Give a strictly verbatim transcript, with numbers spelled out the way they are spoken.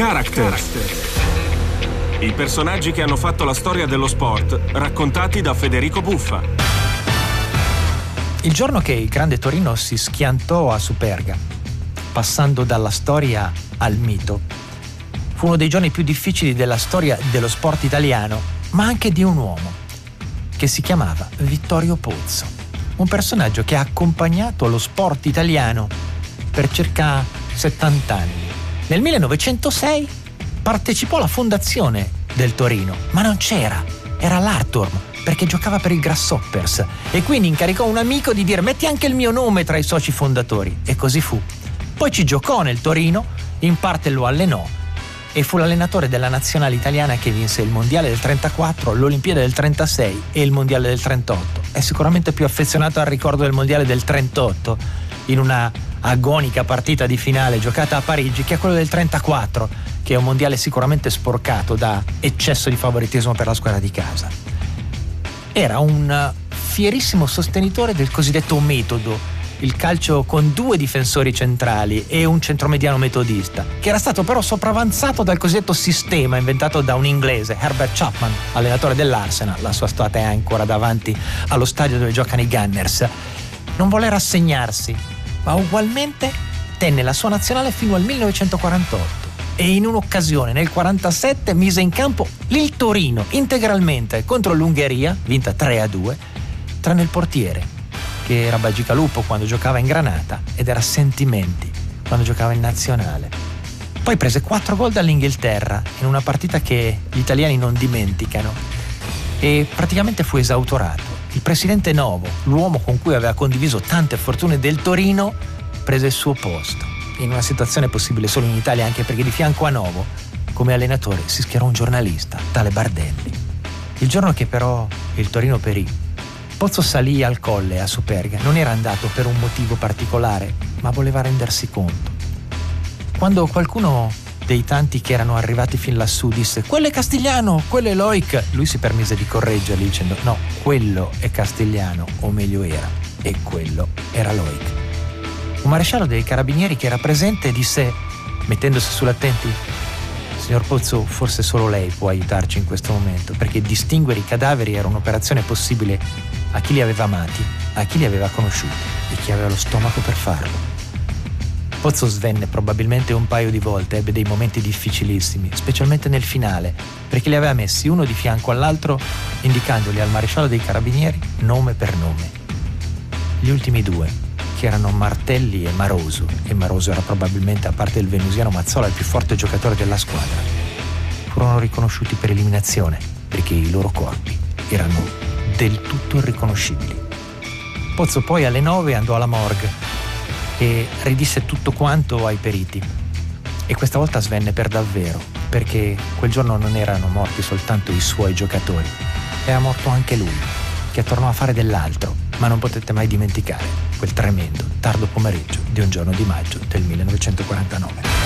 Character. I personaggi che hanno fatto la storia dello sport, raccontati da Federico Buffa. Il giorno che il Grande Torino si schiantò a Superga, passando dalla storia al mito, fu uno dei giorni più difficili della storia dello sport italiano, ma anche di un uomo che si chiamava Vittorio Pozzo, un personaggio che ha accompagnato lo sport italiano per circa settanta anni. Nel millenovecentosei partecipò alla fondazione del Torino, ma non c'era, era l'Arturm, perché giocava per il Grasshoppers, e quindi incaricò un amico di dire: metti anche il mio nome tra i soci fondatori, e così fu. Poi ci giocò nel Torino, in parte lo allenò, e fu l'allenatore della nazionale italiana che vinse il mondiale del trentaquattro, l'Olimpiade del trentasei e il mondiale del trentotto. È sicuramente più affezionato al ricordo del mondiale del trentotto, in una agonica partita di finale giocata a Parigi, che è quello del trentaquattro, che è un mondiale sicuramente sporcato da eccesso di favoritismo per la squadra di casa. Era un fierissimo sostenitore del cosiddetto metodo, il calcio con due difensori centrali e un centromediano metodista, che era stato però sopravanzato dal cosiddetto sistema inventato da un inglese, Herbert Chapman, allenatore dell'Arsenal. La sua statua è ancora davanti allo stadio dove giocano i Gunners. Non volle rassegnarsi, ma ugualmente tenne la sua nazionale fino al millenovecentoquarantotto, e in un'occasione nel quarantasette mise in campo il Torino integralmente contro l'Ungheria, vinta tre a due, tranne il portiere, che era Bagicalupo quando giocava in Granata ed era Sentimenti quando giocava in nazionale. Poi prese quattro gol dall'Inghilterra in una partita che gli italiani non dimenticano, e praticamente fu esautorato. Il presidente Novo, l'uomo con cui aveva condiviso tante fortune del Torino, prese il suo posto, in una situazione possibile solo in Italia, anche perché di fianco a Novo, come allenatore, si schierò un giornalista, tale Bardelli. Il giorno che però il Torino perì, Pozzo salì al colle a Superga. Non era andato per un motivo particolare, ma voleva rendersi conto. Quando qualcuno dei tanti che erano arrivati fin lassù disse: quello è Castigliano, quello è Loic, lui si permise di correggerli dicendo: no, quello è Castigliano, o meglio era, e quello era Loic. Un maresciallo dei carabinieri che era presente disse, mettendosi sull'attenti: signor Pozzo, forse solo lei può aiutarci in questo momento, perché distinguere i cadaveri era un'operazione possibile a chi li aveva amati, a chi li aveva conosciuti e chi aveva lo stomaco per farlo. Pozzo svenne probabilmente un paio di volte, ebbe dei momenti difficilissimi, specialmente nel finale, perché li aveva messi uno di fianco all'altro, indicandoli al maresciallo dei carabinieri nome per nome. Gli ultimi due, che erano Martelli e Maroso, e Maroso era probabilmente, a parte il venusiano Mazzola, il più forte giocatore della squadra, furono riconosciuti per eliminazione, perché i loro corpi erano del tutto irriconoscibili. Pozzo poi alle nove andò alla morgue e ridisse tutto quanto ai periti, e questa volta svenne per davvero, perché quel giorno non erano morti soltanto i suoi giocatori, era morto anche lui, che tornò a fare dell'altro, ma non potete mai dimenticare quel tremendo tardo pomeriggio di un giorno di maggio del millenovecentoquarantanove.